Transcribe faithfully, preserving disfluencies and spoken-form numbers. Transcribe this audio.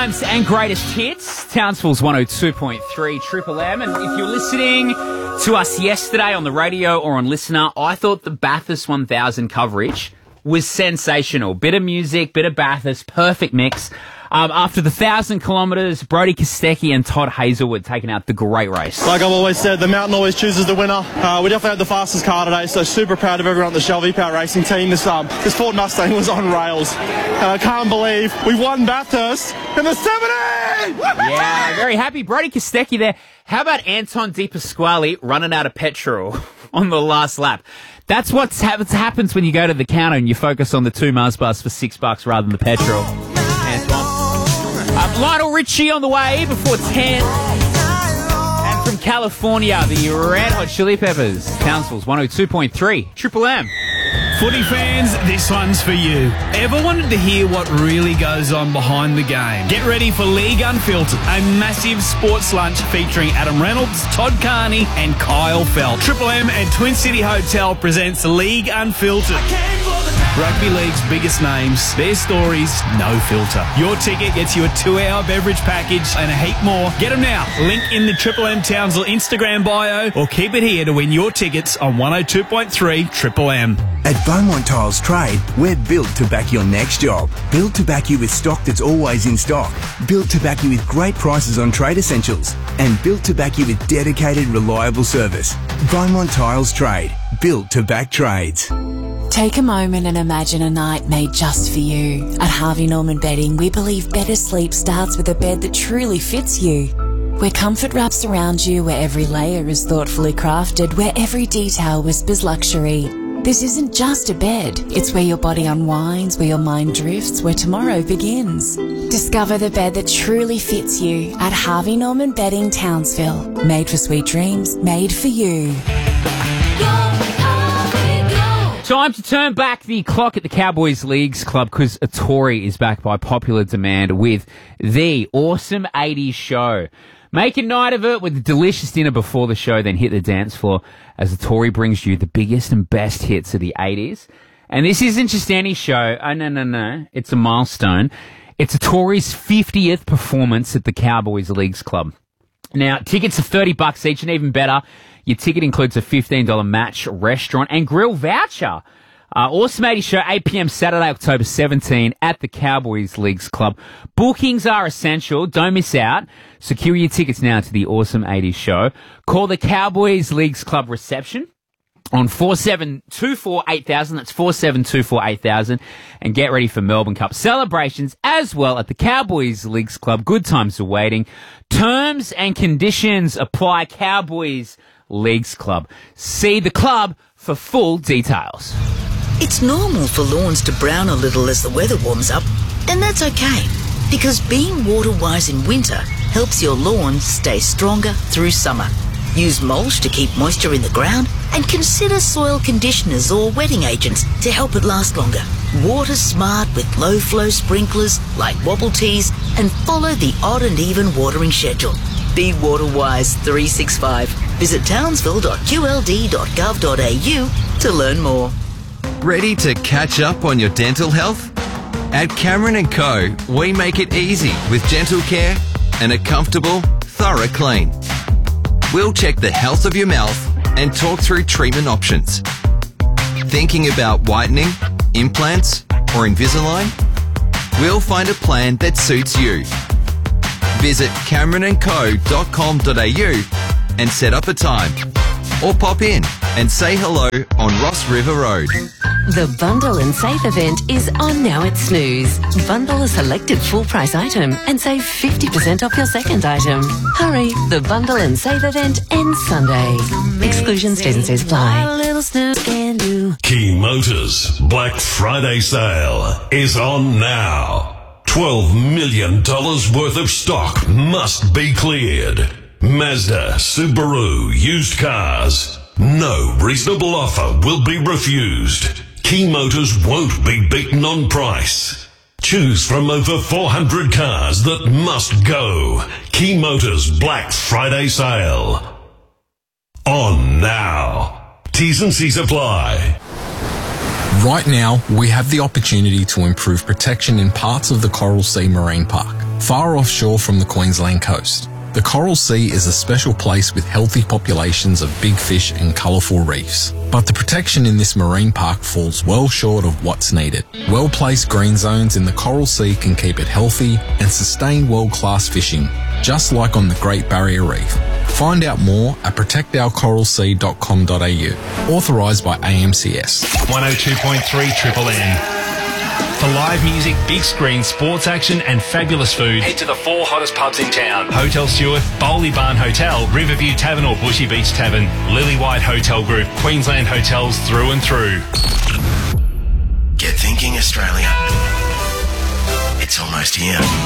times and greatest hits. Townsville's one oh two point three Triple M. And if you're listening to us yesterday on the radio or on Listener, I thought the Bathurst one thousand coverage was sensational. Bit of music, bit of Bathurst, perfect mix. Um, after the thousand kilometres, Brody Kostecki and Todd Hazelwood taking out the great race. Like I've always said, the mountain always chooses the winner. Uh, we definitely had the fastest car today, so super proud of everyone on the Shell V-Power Racing team. This um, this Ford Mustang was on rails. And I can't believe we won Bathurst in the seventy! Yeah, very happy. Brody Kostecki there. How about Anton De Pasquale running out of petrol on the last lap? That's what happens when you go to the counter and you focus on the two Mars bars for six bucks rather than the petrol. Antoine. Um, Lionel Richie on the way before ten. And from California, the Red Hot Chili Peppers. Townsville's one oh two point three Triple M. Footy fans, this one's for you. Ever wanted to hear what really goes on behind the game? Get ready for League Unfiltered, a massive sports lunch featuring Adam Reynolds, Todd Carney and Kyle Felt. Triple M and Twin City Hotel presents League Unfiltered. Rugby League's biggest names, their stories, no filter. Your ticket gets you a two-hour beverage package and a heap more. Get them now. Link in the Triple M Townsville Instagram bio or keep it here to win your tickets on one oh two point three Triple M. At Beaumont Tiles Trade, we're built to back your next job. Built to back you with stock that's always in stock. Built to back you with great prices on trade essentials. And built to back you with dedicated, reliable service. Beaumont Tiles Trade. Built to back trades. Take a moment and imagine a night made just for you. At Harvey Norman Bedding, we believe better sleep starts with a bed that truly fits you. Where comfort wraps around you, where every layer is thoughtfully crafted, where every detail whispers luxury. This isn't just a bed. It's where your body unwinds, where your mind drifts, where tomorrow begins. Discover the bed that truly fits you at Harvey Norman Bedding, Townsville. Made for sweet dreams, made for you. Time to turn back the clock at the Cowboys Leagues Club because Atori is back by popular demand with the Awesome eighties Show. Make a night of it with a delicious dinner before the show, then hit the dance floor as Atori brings you the biggest and best hits of the eighties. And this isn't just any show. Oh, no, no, no. It's a milestone. It's Atori's fiftieth performance at the Cowboys Leagues Club. Now, tickets are thirty bucks each, and even better, your ticket includes a fifteen dollars match, restaurant, and grill voucher. Uh, Awesome eighties Show, eight p.m. Saturday, October seventeenth at the Cowboys Leagues Club. Bookings are essential. Don't miss out. Secure your tickets now to the Awesome eighties Show. Call the Cowboys Leagues Club reception on four seven two four eight thousand. That's four seven two four eight thousand. And get ready for Melbourne Cup celebrations as well at the Cowboys Leagues Club. Good times are waiting. Terms and conditions apply. Cowboys Leagues Club. See the club for full details. It's normal for lawns to brown a little as the weather warms up, and that's okay, because being water-wise in winter helps your lawn stay stronger through summer. Use mulch to keep moisture in the ground, and consider soil conditioners or wetting agents to help it last longer. Water smart with low-flow sprinklers like Wobble Tees, and follow the odd and even watering schedule. Be water-wise three sixty-five. Visit townsville dot q l d dot gov dot a u to learn more. Ready to catch up on your dental health? At Cameron and Co, we make it easy with dental care and a comfortable, thorough clean. We'll check the health of your mouth and talk through treatment options. Thinking about whitening, implants, or Invisalign? We'll find a plan that suits you. Visit cameron and co dot com dot a u and set up a time. Or pop in and say hello on Ross River Road. The Bundle and Save event is on now at Snooze. Bundle a selected full price item and save fifty percent off your second item. Hurry, the Bundle and Save event ends Sunday. Exclusions, T's and C's apply. Key Motors Black Friday sale is on now. twelve million dollars worth of stock must be cleared. Mazda, Subaru, used cars. No reasonable offer will be refused. Key Motors won't be beaten on price. Choose from over four hundred cars that must go. Key Motors Black Friday sale. On now. T's and C's apply. Right now, we have the opportunity to improve protection in parts of the Coral Sea Marine Park. far offshore from the Queensland coast. The Coral Sea is a special place with healthy populations of big fish and colourful reefs. But the protection in this marine park falls well short of what's needed. Well-placed green zones in the Coral Sea can keep it healthy and sustain world-class fishing, just like on the Great Barrier Reef. Find out more at protect our coral sea dot com dot a u. Authorised by A M C S. one oh two point three Triple M. For live music, big screen, sports action and fabulous food, head to the four hottest pubs in town. Hotel Stewart, Bowley Barn Hotel, Riverview Tavern or Bushy Beach Tavern, Lily White Hotel Group, Queensland hotels through and through. Get thinking, Australia. It's almost here.